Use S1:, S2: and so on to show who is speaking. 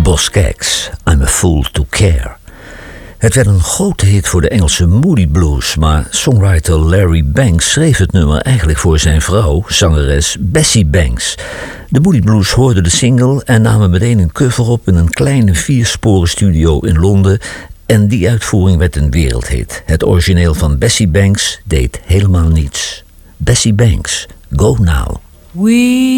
S1: Boz Scaggs, I'm a Fool to Care. Het werd een grote hit voor de Engelse Moody Blues, maar songwriter Larry Banks schreef het nummer eigenlijk voor zijn vrouw, zangeres Bessie Banks. De Moody Blues hoorden de single en namen meteen een cover op in een kleine 4-sporen studio in Londen en die uitvoering werd een wereldhit. Het origineel van Bessie Banks deed helemaal niets. Bessie Banks, Go Now.
S2: We